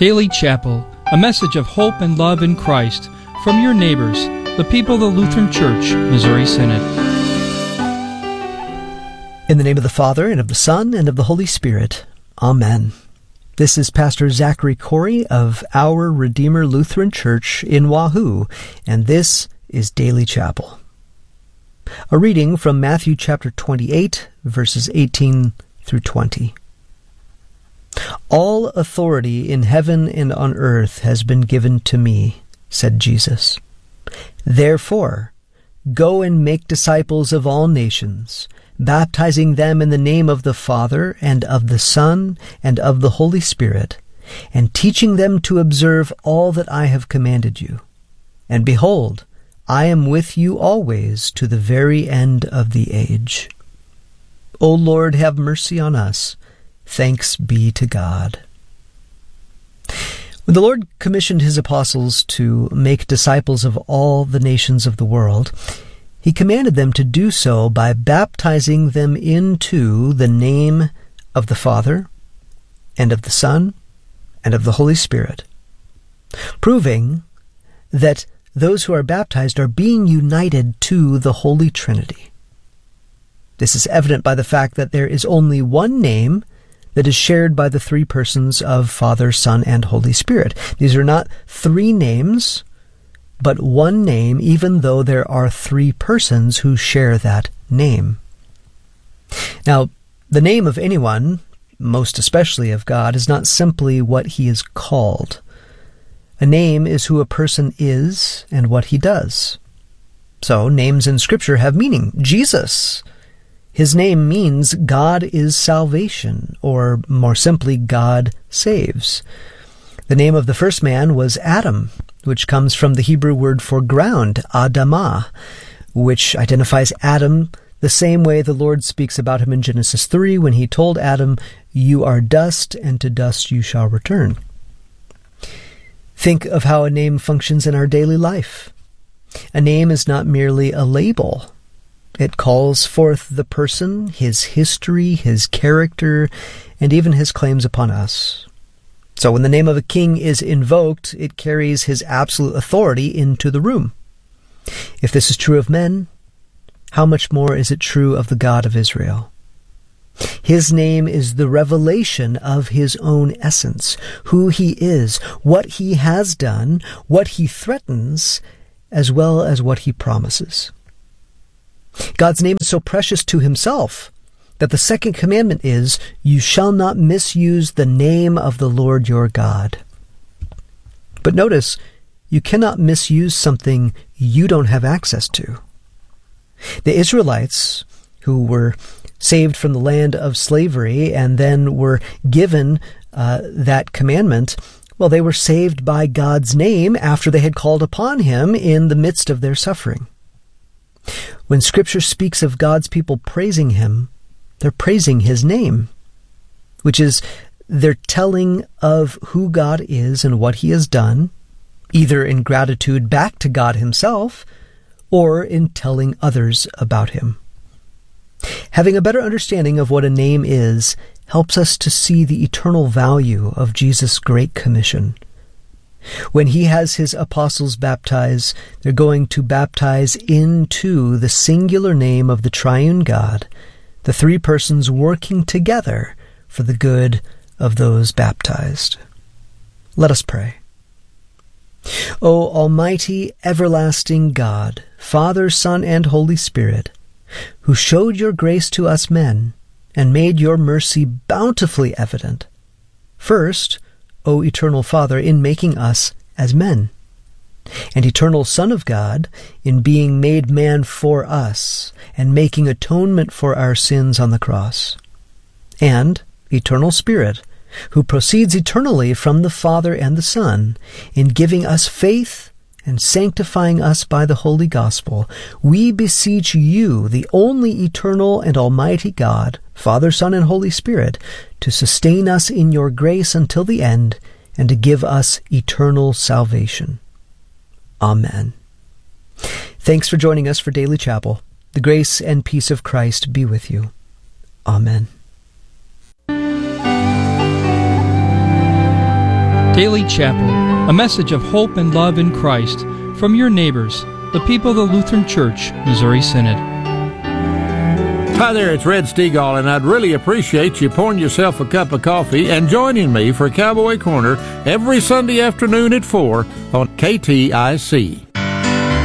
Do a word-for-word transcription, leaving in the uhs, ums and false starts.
Daily Chapel, a message of hope and love in Christ from your neighbors, the people of the Lutheran Church, Missouri Synod. In the name of the Father, and of the Son, and of the Holy Spirit. Amen. This is Pastor Zachary Corey of Our Redeemer Lutheran Church in Wahoo, and this is Daily Chapel. A reading from Matthew chapter twenty-eight, verses eighteen through twenty. All authority in heaven and on earth has been given to me, said Jesus. Therefore, go and make disciples of all nations, baptizing them in the name of the Father, and of the Son, and of the Holy Spirit, and teaching them to observe all that I have commanded you. And behold, I am with you always to the very end of the age. O Lord, have mercy on us. Thanks be to God. When the Lord commissioned his apostles to make disciples of all the nations of the world, he commanded them to do so by baptizing them into the name of the Father, and of the Son, and of the Holy Spirit, proving that those who are baptized are being united to the Holy Trinity. This is evident by the fact that there is only one name that is shared by the three persons of Father, Son, and Holy Spirit. These are not three names, but one name, even though there are three persons who share that name. Now, the name of anyone, most especially of God, is not simply what he is called. A name is who a person is and what he does. So, names in Scripture have meaning. Jesus, his name means God is salvation, or more simply, God saves. The name of the first man was Adam, which comes from the Hebrew word for ground, Adamah, which identifies Adam the same way the Lord speaks about him in Genesis three when he told Adam, "You are dust, and to dust you shall return." Think of how a name functions in our daily life. A name is not merely a label. It calls forth the person, his history, his character, and even his claims upon us. So when the name of a king is invoked, it carries his absolute authority into the room. If this is true of men, how much more is it true of the God of Israel? His name is the revelation of his own essence, who he is, what he has done, what he threatens, as well as what he promises. God's name is so precious to himself that the second commandment is, "You shall not misuse the name of the Lord your God." But notice, you cannot misuse something you don't have access to. The Israelites, who were saved from the land of slavery and then were given uh, that commandment, well, they were saved by God's name after they had called upon him in the midst of their suffering. When Scripture speaks of God's people praising him, they're praising his name, which is they're telling of who God is and what he has done, either in gratitude back to God himself or in telling others about him. Having a better understanding of what a name is helps us to see the eternal value of Jesus' Great Commission. When he has his apostles baptize, they're going to baptize into the singular name of the triune God, the three persons working together for the good of those baptized. Let us pray. O Almighty, everlasting God, Father, Son, and Holy Spirit, who showed your grace to us men and made your mercy bountifully evident, first, O Eternal Father, in making us as men, and Eternal Son of God, in being made man for us and making atonement for our sins on the cross, and Eternal Spirit, who proceeds eternally from the Father and the Son, in giving us faith and sanctifying us by the Holy Gospel, we beseech you, the only eternal and almighty God, Father, Son, and Holy Spirit, to sustain us in your grace until the end, and to give us eternal salvation. Amen. Thanks for joining us for Daily Chapel. The grace and peace of Christ be with you. Amen. Daily Chapel, a message of hope and love in Christ from your neighbors, the people of the Lutheran Church, Missouri Synod. Hi there, it's Red Stegall, and I'd really appreciate you pouring yourself a cup of coffee and joining me for Cowboy Corner every Sunday afternoon at four on K T I C.